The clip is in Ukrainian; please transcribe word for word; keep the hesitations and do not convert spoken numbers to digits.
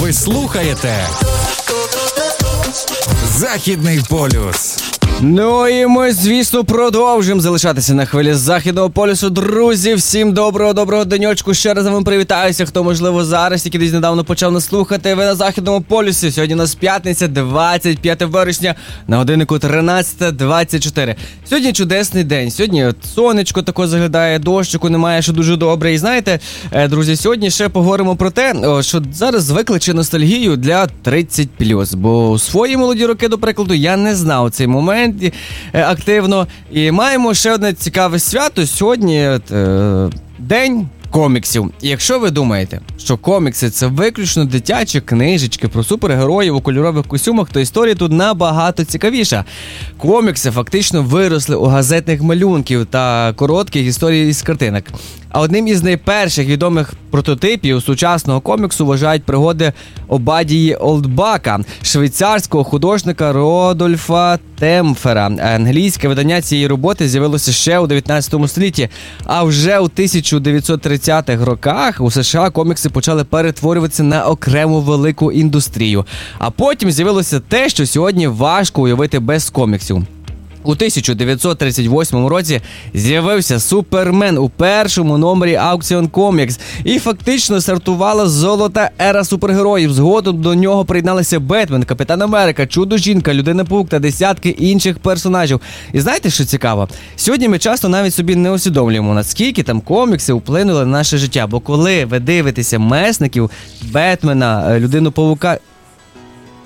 Ви слухаєте Західний полюс. Ну і ми, звісно, продовжуємо залишатися на хвилі Західного полюсу. Друзі, всім доброго-доброго денечку. Ще раз вам привітаюся, хто, можливо, зараз, тільки десь недавно почав нас слухати. Ви на Західному полюсі. Сьогодні у нас п'ятниця, двадцять п'яте вересня, на годиннику тринадцята двадцять чотири. Сьогодні чудесний день. Сьогодні от сонечко тако заглядає, дощику немає, що дуже добре. І знаєте, друзі, сьогодні ще поговоримо про те, що зараз викличе ностальгію для тридцять плюс. Бо у свої молоді роки, до прикладу, я не знав цей момент активно. І маємо ще одне цікаве свято. Сьогодні от, е, день коміксів. І якщо ви думаєте, що комікси – це виключно дитячі книжечки про супергероїв у кольорових костюмах, то історія тут набагато цікавіша. Комікси фактично виросли у газетних малюнків та коротких історій із картинок. А одним із найперших відомих прототипів сучасного коміксу вважають пригоди Обадії Олдбака, швейцарського художника Родольфа Темфера. Англійське видання цієї роботи з'явилося ще у дев'ятнадцятому столітті, а вже у тисяча дев'ятсот тридцятих роках у США комікси почали перетворюватися на окрему велику індустрію. А потім з'явилося те, що сьогодні важко уявити без коміксів. У тисяча дев'ятсот тридцять восьмому році з'явився Супермен у першому номері Action Comics. І фактично стартувала золота ера супергероїв. Згодом до нього приєдналися Бетмен, Капітан Америка, Чудо-жінка, Людина-паук та десятки інших персонажів. І знаєте, що цікаво? Сьогодні ми часто навіть собі не усвідомлюємо, наскільки там комікси вплинули на наше життя. Бо коли ви дивитеся месників, Бетмена, Людину-паука,